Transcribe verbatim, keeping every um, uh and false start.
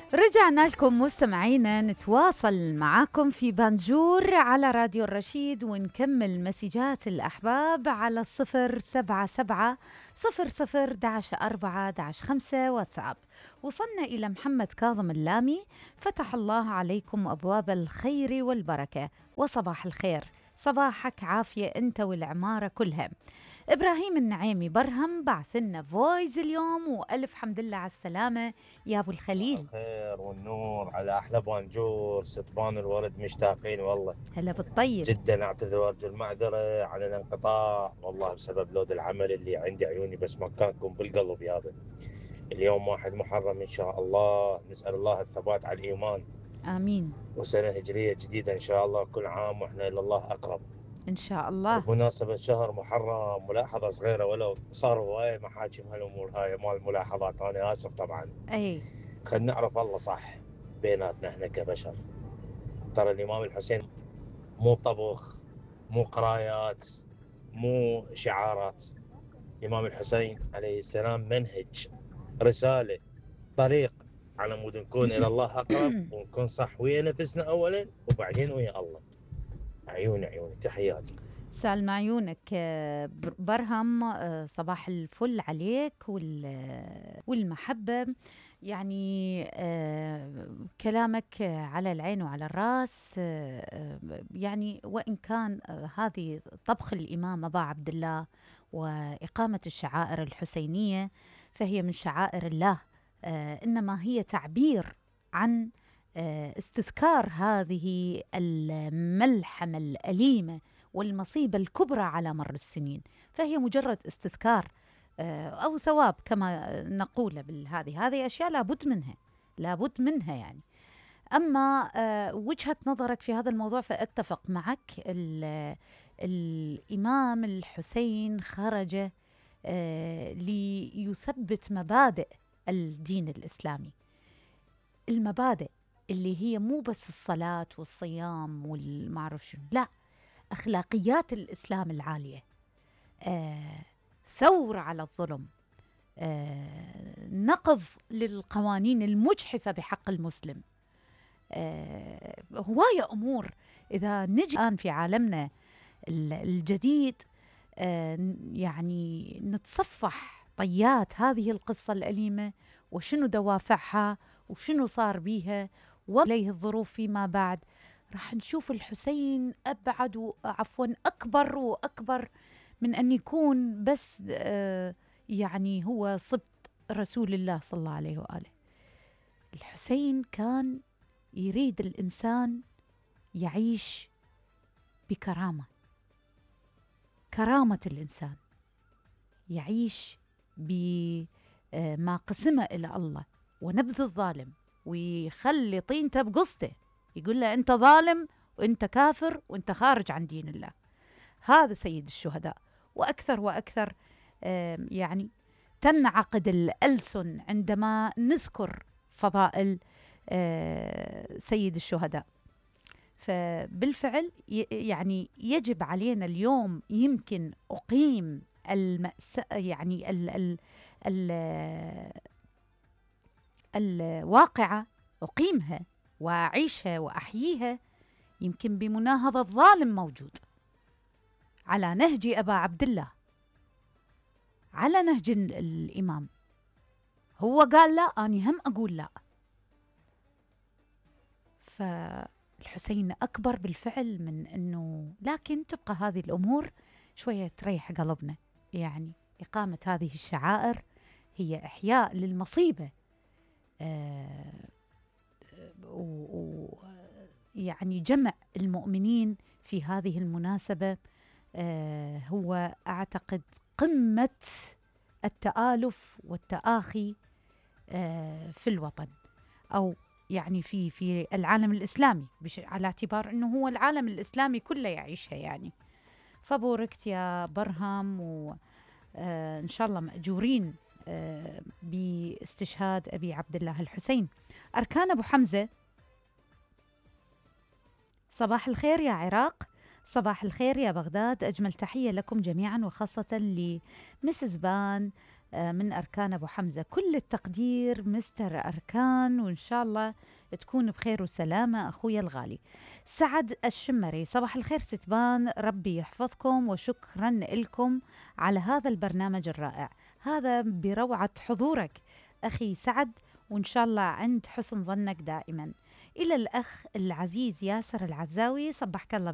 رجعنا لكم مستمعينا نتواصل معاكم في بانجور على راديو الرشيد ونكمل مسجات الأحباب على الصفر سبعة سبعة صفر صفر داش أربعة داش خمسة واتساب. وصلنا إلى محمد كاظم اللامي. فتح الله عليكم أبواب الخير والبركة وصباح الخير، صباحك عافية أنت والعمارة كلها. إبراهيم النعيمي برهم بعث لنا فويز اليوم، وألف حمد لله على السلامة يا أبو الخليل. الخير والنور على أحلى بانجور، ستبان الورد مشتاقين والله. هلا بالطيب. جدا أعتذر وأرجو المعذرة عن الانقطاع والله بسبب لود العمل اللي عندي عيوني بس مكانكم بالقلب يابا. اليوم واحد محرم إن شاء الله، نسأل الله الثبات على الإيمان. آمين وسنة هجرية جديدة إن شاء الله، كل عام وإحنا إلى الله أقرب إن شاء الله. بمناسبة شهر محرم. ملاحظة صغيرة ولو صار هواية محاكم هالأمور هاي مال الملاحظات، أنا آسف طبعا. أي خلينا نعرف الله صح بيناتنا احنا كبشر. ترى الإمام الحسين مو طبخ، مو قرايات، مو شعارات. الإمام الحسين عليه السلام منهج، رسالة، طريق، على مود نكون إلى الله أقرب ونكون صح ويا نفسنا أولا وبعدين ويا الله. عيوني عيوني تحياتي. سالم عيونك برهم، صباح الفل عليك والمحبة. يعني كلامك على العين وعلى الراس. يعني وإن كان هذه طبخ الإمام أبا عبد الله وإقامة الشعائر الحسينية فهي من شعائر الله، إنما هي تعبير عن استذكار هذه الملحمة الأليمة والمصيبة الكبرى على مر السنين، فهي مجرد استذكار أو ثواب كما نقول بالهذه هذه أشياء لابد منها لابد منها يعني. أما وجهة نظرك في هذا الموضوع فأتفق معك. الإمام الحسين خرج ليثبت مبادئ الدين الإسلامي، المبادئ اللي هي مو بس الصلاة والصيام والمعرف شنو، لا، أخلاقيات الإسلام العالية، آه، ثورة على الظلم، آه، نقض للقوانين المجحفة بحق المسلم. آه، هواية أمور. إذا نجي الآن في عالمنا الجديد آه، يعني نتصفح طيات هذه القصة الأليمة وشنو دوافعها وشنو صار بيها وإليه الظروف فيما بعد، راح نشوف الحسين أبعد وعفوا أكبر وأكبر من أن يكون بس آه يعني هو صبت رسول الله صلى الله عليه وآله. الحسين كان يريد الإنسان يعيش بكرامة، كرامة الإنسان، يعيش بما قسمه إلى الله ونبذ الظالم ويخلي طينته بقصته، يقول له أنت ظالم وأنت كافر وأنت خارج عن دين الله. هذا سيد الشهداء. وأكثر وأكثر يعني تنعقد الألسن عندما نذكر فضائل سيد الشهداء. فبالفعل يعني يجب علينا اليوم يمكن أقيم المأساة يعني ال ال ال الواقعة، أقيمها وأعيشها وأحييها يمكن بمناهضة ظالم موجود على نهج أبا عبد الله، على نهج الإمام. هو قال لا، أنا هم أقول لا. فالحسين أكبر بالفعل من أنه، لكن تبقى هذه الأمور شوية تريح قلبنا. يعني إقامة هذه الشعائر هي إحياء للمصيبة، آه ويعني جمع المؤمنين في هذه المناسبة آه هو أعتقد قمة التآلف والتآخي آه في الوطن، أو يعني في في العالم الإسلامي، على اعتبار أنه هو العالم الإسلامي كله يعيشها يعني. فبوركت يا برهم، وإن شاء الله مأجورين آه باستشهاد أبي عبد الله الحسين. أركان أبو حمزة، صباح الخير يا عراق، صباح الخير يا بغداد، أجمل تحية لكم جميعا وخاصة لمسز بان آه، من أركان أبو حمزة. كل التقدير مستر أركان، وإن شاء الله تكون بخير وسلامة أخويا الغالي. سعد الشمري، صباح الخير ستبان، ربي يحفظكم وشكرا لكم على هذا البرنامج الرائع. هذا بروعة حضورك أخي سعد، وإن شاء الله عند حسن ظنك دائما. إلى الأخ العزيز ياسر العزاوي، صبحك الله